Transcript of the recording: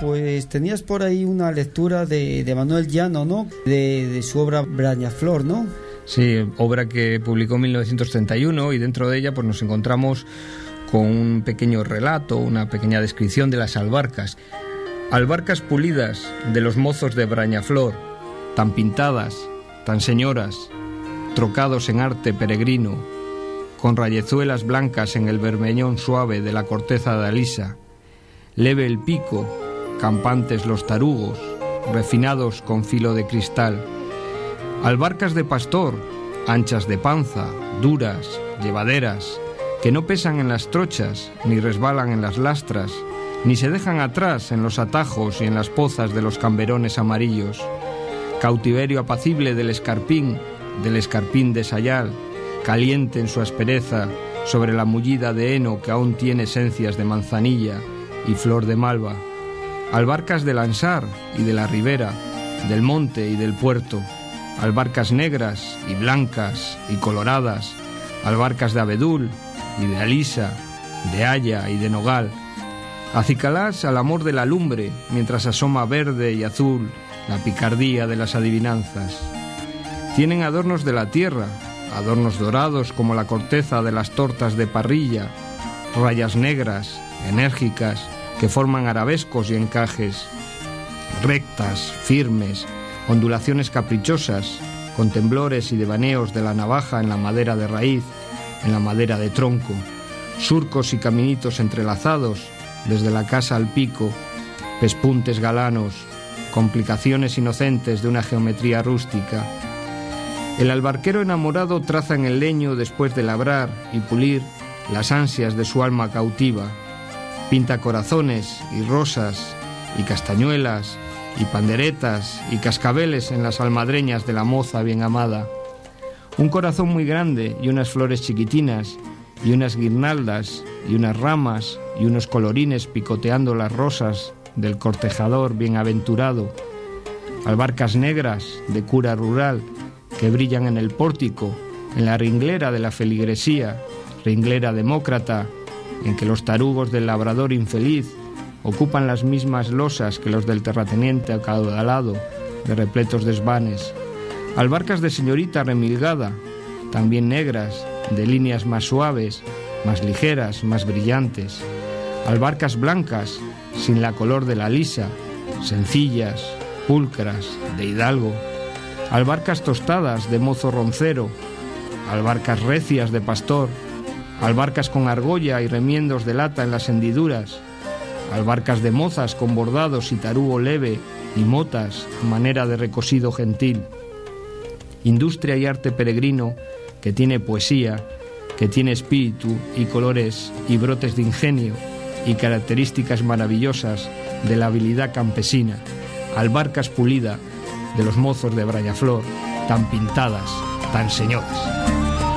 pues tenías por ahí una lectura de Manuel Llano, ¿no? De su obra Brañaflor, ¿no? Sí, obra que publicó en 1931, y dentro de ella pues nos encontramos con un pequeño relato, una pequeña descripción de las albarcas. Albarcas pulidas de los mozos de Brañaflor, tan pintadas, tan señoras, trocados en arte peregrino, con rayezuelas blancas en el bermeñón suave de la corteza de alisa, leve el pico, campantes los tarugos, refinados con filo de cristal. Albarcas de pastor, anchas de panza, duras, llevaderas, que no pesan en las trochas, ni resbalan en las lastras, ni se dejan atrás en los atajos y en las pozas de los camberones amarillos. Cautiverio apacible del escarpín de sayal, caliente en su aspereza sobre la mullida de heno que aún tiene esencias de manzanilla y flor de malva. Albarcas del ansar y de la ribera, del monte y del puerto, albarcas negras y blancas y coloradas, albarcas de abedul y de alisa, de haya y de nogal, acicalás al amor de la lumbre mientras asoma verde y azul la picardía de las adivinanzas. Tienen adornos de la tierra, adornos dorados como la corteza de las tortas de parrilla, rayas negras, enérgicas, que forman arabescos y encajes, rectas, firmes, ondulaciones caprichosas, con temblores y devaneos de la navaja en la madera de raíz, en la madera de tronco, surcos y caminitos entrelazados, desde la casa al pico, pespuntes galanos, complicaciones inocentes de una geometría rústica. El albarquero enamorado traza en el leño, después de labrar y pulir, las ansias de su alma cautiva. Pinta corazones y rosas y castañuelas y panderetas y cascabeles en las almadreñas de la moza bien amada. Un corazón muy grande y unas flores chiquitinas y unas guirnaldas y unas ramas y unos colorines picoteando las rosas del cortejador bienaventurado. Albarcas negras de cura rural que brillan en el pórtico, en la ringlera de la feligresía, ringlera demócrata, en que los tarugos del labrador infeliz ocupan las mismas losas que los del terrateniente acaudalado de repletos desvanes. Albarcas de señorita remilgada, también negras, de líneas más suaves, más ligeras, más brillantes. Albarcas blancas, sin la color de la lisa, sencillas, pulcras, de hidalgo. Albarcas tostadas de mozo roncero, albarcas recias de pastor, albarcas con argolla y remiendos de lata en las hendiduras, albarcas de mozas con bordados y tarugo leve y motas a manera de recosido gentil. Industria y arte peregrino que tiene poesía, que tiene espíritu y colores y brotes de ingenio y características maravillosas de la habilidad campesina. Albarcas pulida de los mozos de Brañaflor, tan pintadas, tan señoras.